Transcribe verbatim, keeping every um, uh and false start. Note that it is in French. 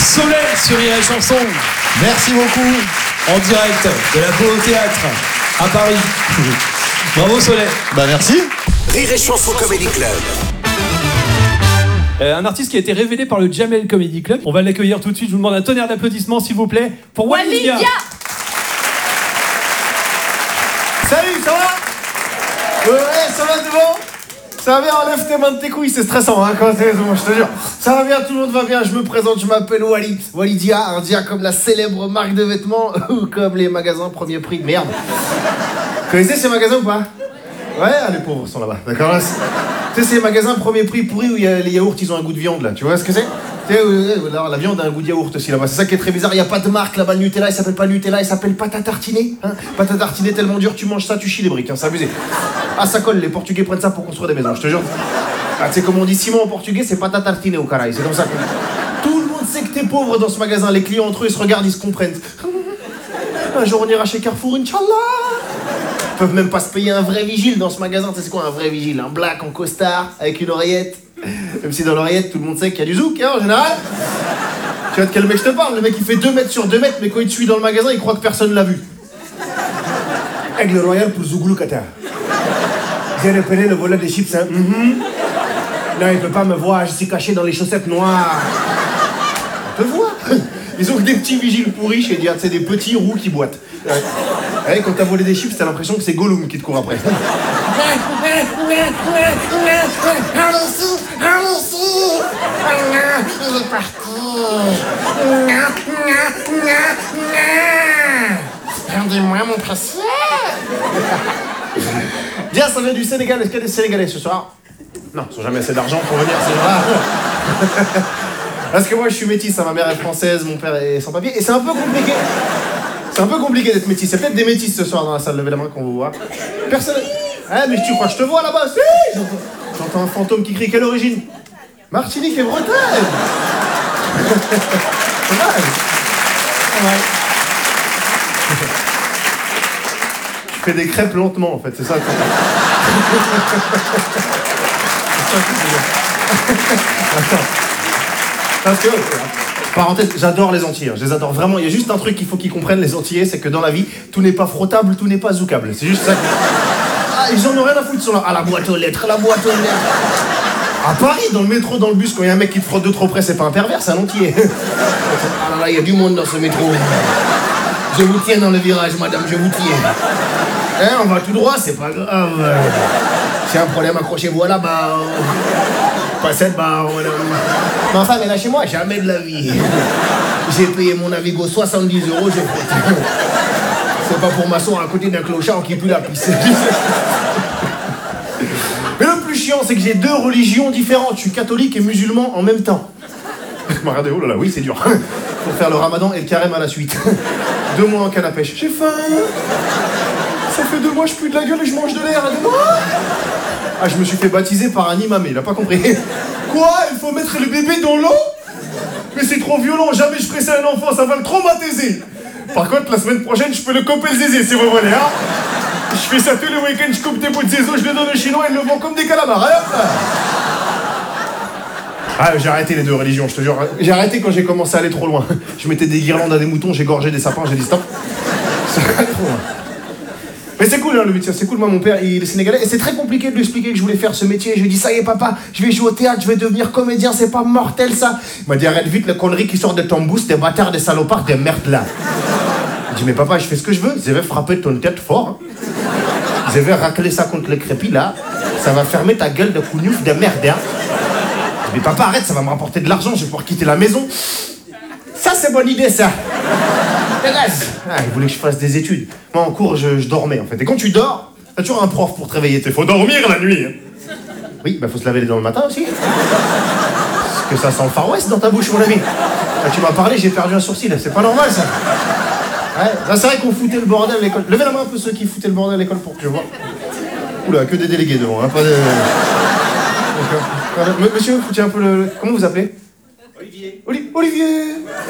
Soleil sur Rire et Chanson. Merci beaucoup. En direct de la Beau au Théâtre à Paris. Bravo Soleil. Bah merci. Rire et Chanson Comedy Club. Euh, un artiste qui a été révélé par le Jamel Comedy Club. On va l'accueillir tout de suite. Je vous demande un tonnerre d'applaudissements s'il vous plaît pour Walidia. Salut, ça va? Ouais, ça va devant? Ça va bien, enlève tes mains de tes couilles, c'est stressant, hein, quand c'est bon, je te jure. Ça va bien, tout le monde va bien, je me présente, je m'appelle Wally. Walidia, un dia comme la célèbre marque de vêtements ou comme les magasins premier prix. Merde. Vous connaissez ces magasins ou pas? Ouais, ah, les pauvres sont là-bas, d'accord là, tu sais, c'est les magasins premier prix pourris où y a les yaourts, ils ont un goût de viande, là, tu vois ce que c'est? Tu sais, euh, alors, la viande a un goût de yaourt aussi là-bas, c'est ça qui est très bizarre, il n'y a pas de marque là-bas, le Nutella, il s'appelle pas Nutella, il s'appelle pâte à tartiner, hein. Pâte à tartiner tellement dur, tu manges ça, tu chies les briques, hein, c'est abusé. Ah, ça colle, les Portugais prennent ça pour construire des maisons, je te jure. Ah, tu sais, comme on dit ciment en portugais, c'est pâte à tartiner au carré, c'est comme ça. Tout le monde sait que t'es pauvre dans ce magasin, les clients entre eux, ils se regardent, ils se comprennent. Un jour, on ira chez Carrefour, Inch'Allah. Ils peuvent même pas se payer un vrai vigile dans ce magasin. Tu sais c'est quoi un vrai vigile? Un black en costard avec une oreillette. Même si dans l'oreillette tout le monde sait qu'il y a du zouk hein, en général. Tu vois de quel mec je te parle? Le mec il fait deux mètres sur deux mètres mais quand il te suit dans le magasin il croit que personne l'a vu. Aigle royal pour Zouglou Qatar. J'ai repéré le volet des chips hein. Mm-hmm. Là il peut pas me voir, je suis caché dans les chaussettes noires. On te voit. Ils ont que des petits vigiles pourris chez Dia, c'est des petits roux qui boitent. Ouais. Ouais, quand t'as volé des chips, t'as l'impression que c'est Gollum qui te court après. Allez-y, allez-y. Oh non, il est parti. Non, non, non, non. Rendez-moi mon précieux. Dia, ça vient du Sénégal. Est-ce qu'il y a des Sénégalais ce soir? Non, ils ont jamais assez d'argent pour venir ces gens-là. Parce que moi, je suis métisse, hein. Ma mère est française, mon père est sans papier. Et c'est un peu compliqué. C'est un peu compliqué d'être métisse. C'est peut-être des métisses ce soir dans la salle. Levez la main qu'on vous voit. Personne. Ah, mais tu crois que je te vois là-bas? Si, j'entends... J'entends un fantôme qui crie. Quelle origine? Martinique et Bretagne. C'est mal. C'est mal. Je fais des crêpes lentement en fait, c'est ça. C'est ça que je veux dire. Parce que, parenthèse, j'adore les Antillais, je les adore vraiment. Il y a juste un truc qu'il faut qu'ils comprennent, les Antillais, c'est que dans la vie, tout n'est pas frottable, tout n'est pas zoukable. C'est juste ça. Ah, ils en ont rien à foutre, ils sont là. Ah, la boîte aux lettres, la boîte aux lettres. À Paris, dans le métro, dans le bus, quand il y a un mec qui te frotte de trop près, c'est pas un pervers, c'est un Antillais. Ah là là, il y a du monde dans ce métro. Je vous tiens dans le virage, madame, je vous tiens. Hein, on va tout droit, c'est pas grave. C'est un problème, accrochez-vous à la barre. Pas cette barre, madame. Ma femme est là chez moi, jamais de la vie. J'ai payé mon Navigo soixante-dix euros, je frotte. C'est pas pour m'asseoir à côté d'un clochard qui pue la pisse. Mais le plus chiant, c'est que j'ai deux religions différentes. Je suis catholique et musulman en même temps. Regardez, oh là là, oui, c'est dur. Pour faire le ramadan et le carême à la suite. Deux mois en canne à pêche. J'ai faim. Ça fait deux mois, je pue de la gueule et je mange de l'air. Ah, je me suis fait baptiser par un imam, il a pas compris. Quoi? Il faut mettre le bébé dans l'eau? Mais c'est trop violent, jamais je ferai ça à un enfant, ça va le traumatiser. Par contre, la semaine prochaine, je peux le couper le zézé, si vous voulez, hein. Je fais ça tous les week-ends, je coupe des bouts de zézo, je le donne aux Chinois, ils le vendent comme des calamars, hein. Ah, j'ai arrêté les deux religions, je te jure. J'ai arrêté quand j'ai commencé à aller trop loin. Je mettais des guirlandes à des moutons, j'ai gorgé des sapins, j'ai dit stop. Ça va trop loin. Mais c'est cool hein, le métier, c'est cool, moi mon père il est sénégalais et c'est très compliqué de lui expliquer que je voulais faire ce métier. Je lui ai dit ça y est papa, je vais jouer au théâtre, je vais devenir comédien, c'est pas mortel ça. Il m'a dit arrête vite les conneries qui sortent de ton boost, des bâtards, des salopards, des merdes là. J'ai dit mais papa je fais ce que je veux, je vais frapper ton tête fort. Hein. Je vais racler ça contre le crépi là, ça va fermer ta gueule de cougnouf de merde hein. J'ai dit mais papa arrête, ça va me rapporter de l'argent, je vais pouvoir quitter la maison. Ça c'est bonne idée ça. Ah, il voulait que je fasse des études. Moi, en cours, je, je dormais, en fait. Et quand tu dors, t'as toujours un prof pour te réveiller. Il faut dormir la nuit. Hein. Oui, bah faut se laver les dents le matin aussi. Parce que ça sent le Far West dans ta bouche, mon ami. Là, tu m'as parlé, j'ai perdu un sourcil. C'est pas normal, ça. Ouais, là, c'est vrai qu'on foutait le bordel à l'école. Levez la main un peu ceux qui foutaient le bordel à l'école pour que je vois. Oula, que des délégués devant, hein, pas de... Monsieur, vous foutiez un peu le... Comment vous appelez? Olivier. Oli- Olivier